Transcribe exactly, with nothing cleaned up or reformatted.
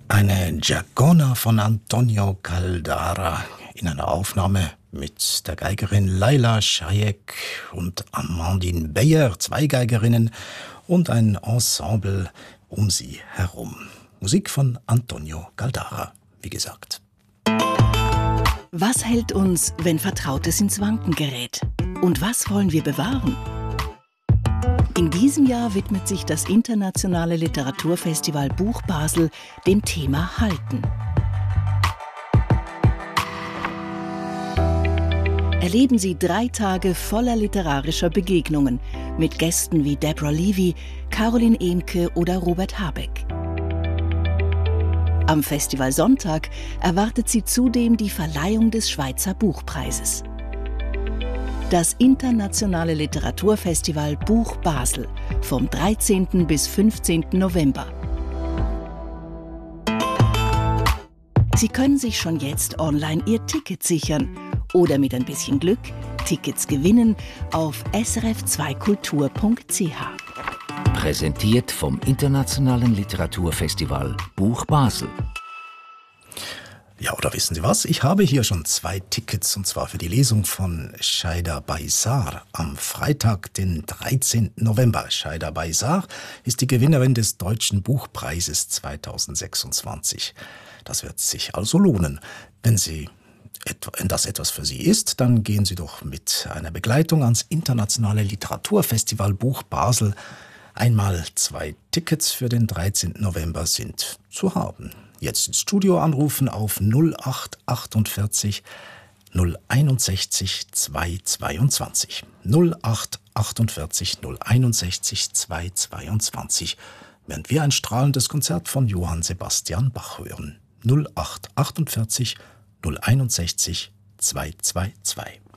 Eine Giacona von Antonio Caldara in einer Aufnahme mit der Geigerin Laila Chayek und Amandine Beyer, zwei Geigerinnen und ein Ensemble um sie herum. Musik von Antonio Caldara, wie gesagt. Was hält uns, wenn Vertrautes ins Wanken gerät? Und was wollen wir bewahren? In diesem Jahr widmet sich das Internationale Literaturfestival Buch Basel dem Thema Halten. Erleben Sie drei Tage voller literarischer Begegnungen mit Gästen wie Deborah Levy, Caroline Ehnke oder Robert Habeck. Am Festival Sonntag erwartet Sie zudem die Verleihung des Schweizer Buchpreises. Das Internationale Literaturfestival Buch Basel vom dreizehnten bis fünfzehnten November. Sie können sich schon jetzt online Ihr Ticket sichern oder mit ein bisschen Glück Tickets gewinnen auf s r f zwei kultur punkt c h. Präsentiert vom Internationalen Literaturfestival Buch Basel. Ja, oder wissen Sie was? Ich habe hier schon zwei Tickets, und zwar für die Lesung von Shaida Baisar am Freitag, den dreizehnten November. Shaida Baisar ist die Gewinnerin des Deutschen Buchpreises zweitausendsechsundzwanzig. Das wird sich also lohnen. Wenn Sie wenn das etwas für Sie ist, dann gehen Sie doch mit einer Begleitung ans Internationale Literaturfestival Buch Basel. Einmal zwei Tickets für den dreizehnten November sind zu haben. Jetzt ins Studio anrufen auf null acht achtundvierzig null einundsechzig zweihundertzweiundzwanzig. null acht achtundvierzig null einundsechzig zweihundertzweiundzwanzig, während wir ein strahlendes Konzert von Johann Sebastian Bach hören. null acht achtundvierzig null einundsechzig zweihundertzweiundzwanzig.